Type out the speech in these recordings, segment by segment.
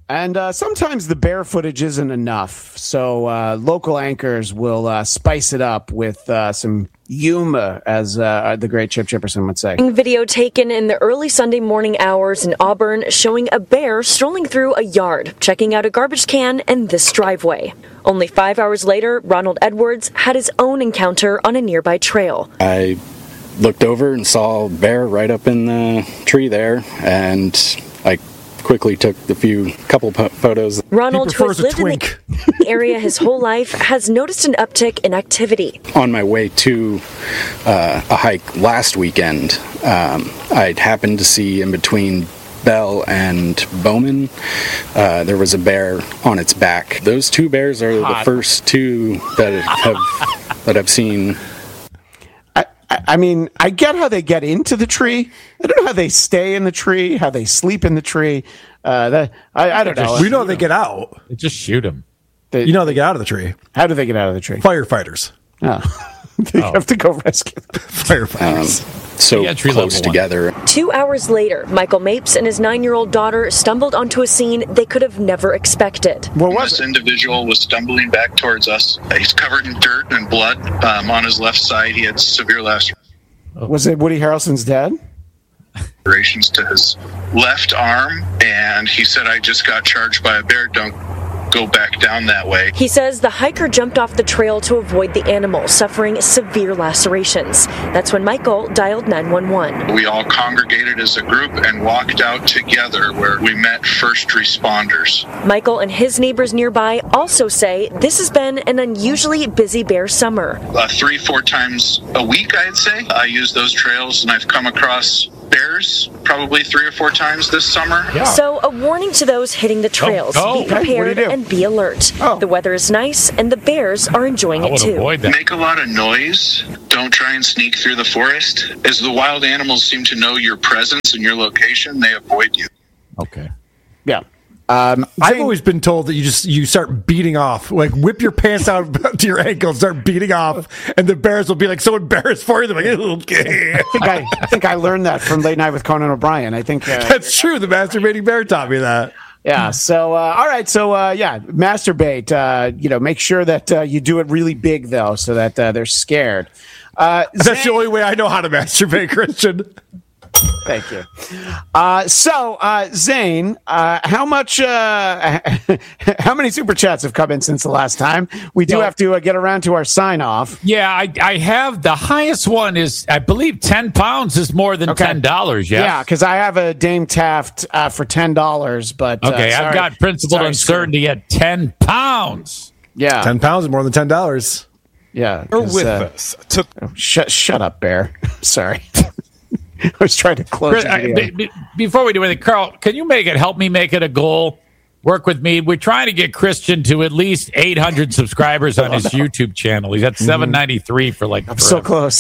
And sometimes the bear footage isn't enough, so local anchors will spice it up with some humor, as the great Chip Chipperson would say. Video taken in the early Sunday morning hours in Auburn showing a bear strolling through a yard, checking out a garbage can in this driveway. Only 5 hours later, Ronald Edwards had his own encounter on a nearby trail. I looked over and saw a bear right up in the tree there, and I quickly took a couple photos. Ronald, who has lived in the area his whole life, has noticed an uptick in activity. On my way to a hike last weekend, I'd happened to see in between Bell and Bowman, there was a bear on its back. Those two bears are the first two that I've seen. I mean, I get how they get into the tree. I don't know how they stay in the tree, how they sleep in the tree. I don't know. We know they get out. They just shoot them. They get out of the tree. How do they get out of the tree? Firefighters. Oh. They have to go rescue them. Firefighters. So close together. 2 hours later, Michael Mapes and his 9-year-old daughter stumbled onto a scene they could have never expected. This individual was stumbling back towards us. He's covered in dirt and blood on his left side. He had severe lacerations. Was it Woody Harrelson's dad? To his left arm, and he said, "I just got charged by a bear. Don't go back down that way." He says the hiker jumped off the trail to avoid the animal, suffering severe lacerations. That's when Michael dialed 911. We all congregated as a group and walked out together, where we met first responders. Michael and his neighbors nearby also say this has been an unusually busy bear summer. 3-4 times a week, I'd say. I use those trails, and I've come across bears probably 3 or 4 times this summer. Yeah. So a warning to those hitting the trails. Be prepared and be alert. The weather is nice and the bears are enjoying it too. Make a lot of noise. Don't try and sneak through the forest. As the wild animals seem to know your presence and your location, they avoid you. Okay. Yeah. I've always been told that you start beating off, like whip your pants out to your ankles, start beating off, and the bears will be like so embarrassed for you. They're like, okay. I think I learned that from Late Night with Conan O'Brien. I think that's true. The masturbating bear taught me that. Yeah. So all right. So masturbate. Make sure that you do it really big though, so that they're scared. That's the only way I know how to masturbate, Christian. Thank you. Zane, how many super chats have come in since the last time? We do have to get around to our sign off. Yeah, I have the highest one is, I believe, 10 pounds is more than $10. Yeah, because I have a Dame Taft for $10, but okay, I've got principled uncertainty at 10 pounds. Yeah, 10 pounds is more than $10. Yeah, you're with us. Shut up, Bear. Sorry. I was trying to close the video. Before we do anything, Carl, can you help me make it a goal? Work with me. We're trying to get Christian to at least 800 subscribers on his YouTube channel. He's at 793 for like. I'm so close.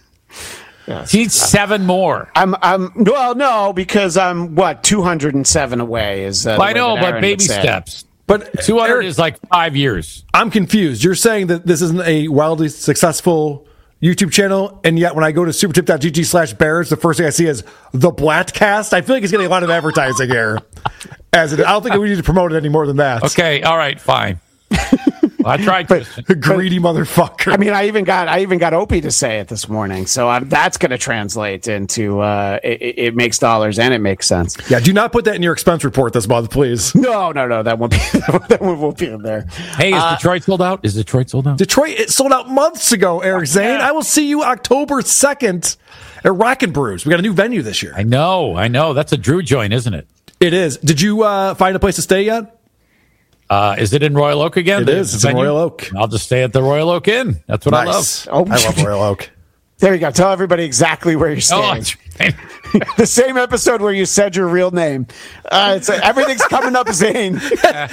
He's 7 more. No, because I'm 207 away. I know, but baby steps. But 200 is like 5 years. I'm confused. You're saying that this isn't a wildly successful YouTube channel, and yet when I go to supertip.gg/bears, the first thing I see is the Blatcast. I feel like it's getting a lot of advertising here. I don't think we need to promote it any more than that. Okay, all right, fine. Well, I tried, greedy motherfucker. I mean, I even got Opie to say it this morning, so that's going to translate into it makes dollars and it makes sense. Yeah, do not put that in your expense report this month, please. No, that won't be that won't be in there. Hey, is Detroit sold out? Detroit, it sold out months ago, Eric Zane. Yeah. I will see you October 2nd at Rockin' Brews. We got a new venue this year. I know. That's a Drew joint, isn't it? It is. Did you find a place to stay yet? Is it in Royal Oak again? It is. It's in Royal Oak. I'll just stay at the Royal Oak Inn. That's what I love. Oh, I love Royal Oak. There you go. Tell everybody exactly where you're staying. The same episode where you said your real name. Everything's coming up, Zane.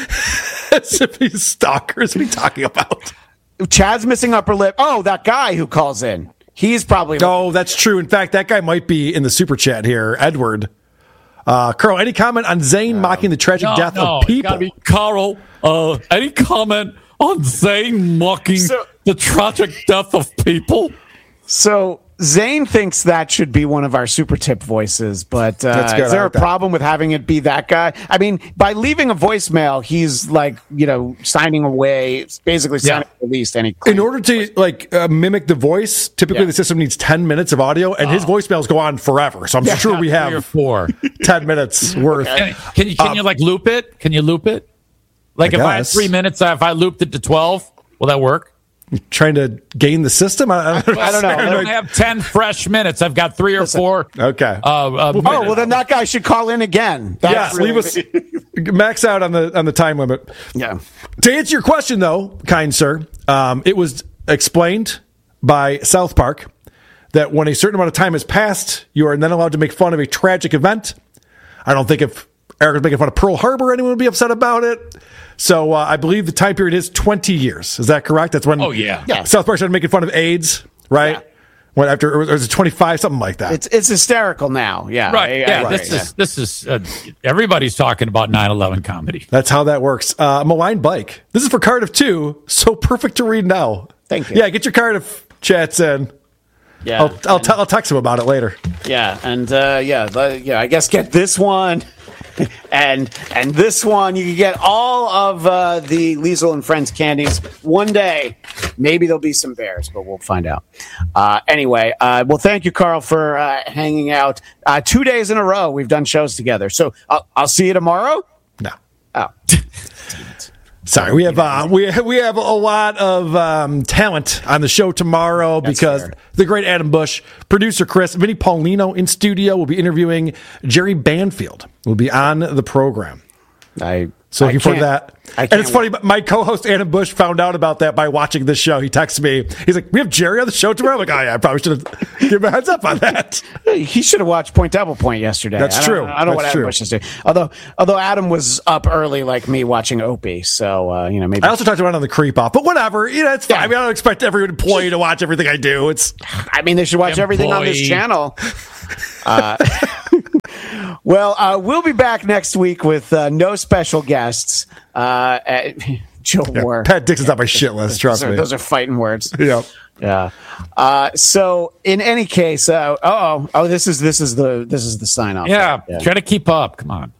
As if he's stalkers. What are you talking about? Chad's missing upper lip. Oh, that guy who calls in. He's probably... No, that's true. In fact, that guy might be in the super chat here. Edward. Carl, any comment on Zane mocking the tragic death of people? Gotta be Carl, any comment on Zane mocking the tragic death of people? So Zane thinks that should be one of our super tip voices, but That's good. is there I a like that. problem with having it be that guy? I mean, by leaving a voicemail, he's like, signing away, basically signing released any claim. In order to mimic the voice, typically the system needs 10 minutes of audio, and his voicemails go on forever. So I'm sure we 3 or have 4. 10 minutes worth. Can you like loop it? Can you loop it? Like if I had guess. 3 minutes, if I looped it to 12, will that work? Trying to game the system? I don't know. I don't have 10 fresh minutes. I've got 3 or 4. Okay. well, then that guy should call in again. Yes, leave us max out on the time limit. Yeah. To answer your question, though, kind sir, it was explained by South Park that when a certain amount of time has passed, you are then allowed to make fun of a tragic event. I don't think if Eric was making fun of Pearl Harbor, anyone would be upset about it. So I believe the time period is 20 years. Is that correct? That's when South Park started making fun of AIDS, right? Yeah. When after, or was it 25, something like that? It's hysterical now. Yeah. Right. Yeah. This is everybody's talking about 9/11 comedy. That's how that works. Malign Bike. This is for Cardiff too. So perfect to read now. Thank you. Yeah, get your Cardiff chats in. Yeah. I'll text him about it later. Yeah, and I guess get this one and this one. You can get all of the Liesel and Friends candies one day. Maybe there'll be some bears, but we'll find out. Anyway, well, thank you, Carl, for hanging out. 2 days in a row we've done shows together. So I'll see you tomorrow. No. Oh. Sorry, we have a lot of talent on the show tomorrow because fair. the great Adam Bush, producer Chris, Vinny Paulino in studio will be interviewing Jerry Banfield. Will be on the program. So looking forward to that. And it's funny, my co-host Adam Bush found out about that by watching this show. He texted me. He's like, "We have Jerry on the show tomorrow." I'm like, "Oh yeah, I probably should have given a heads up on that." He should have watched Point Double Point yesterday. That's true. I don't know what Adam Bush is doing. Although Adam was up early like me watching Opie, so maybe. I also talked about it on the Creep Off, but whatever. It's fine. Yeah. I mean, I don't expect every employee to watch everything I do. They should watch everything on this channel. Well, we'll be back next week with no special guests. Joe Moore. Pat Dixon's on my shit list. Trust me. Those are fighting words. Yeah. Yeah. So in any case, this is the sign off. Yeah. Try to keep up. Come on.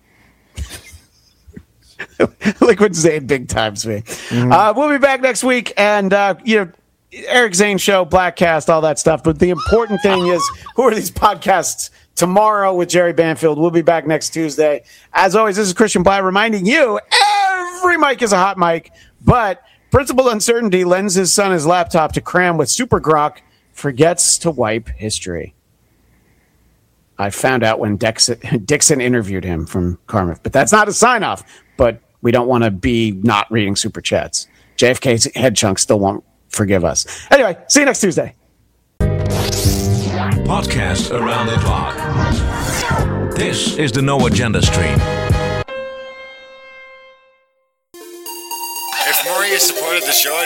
Liquid Zane big times me. We'll be back next week, and Eric Zane Show, Blackcast, all that stuff. But the important thing is, who are these podcasts? Tomorrow with Jerry Banfield. We'll be back next Tuesday. As always, this is Christian Bly reminding you, every mic is a hot mic, but Principal Uncertainty lends his son his laptop to cram with Super Grok, forgets to wipe history. I found out when Dixon interviewed him from Carmouth, but that's not a sign-off, but we don't want to be not reading Super Chats. JFK's head chunk still won't forgive us. Anyway, see you next Tuesday. Podcast around the clock. This is the No Agenda stream. If Maria supported the show,